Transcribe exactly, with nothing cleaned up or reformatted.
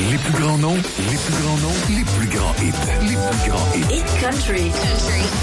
Les plus grands noms, les plus grands noms, les plus grands hits, les plus grands hits. Hit Country. Country.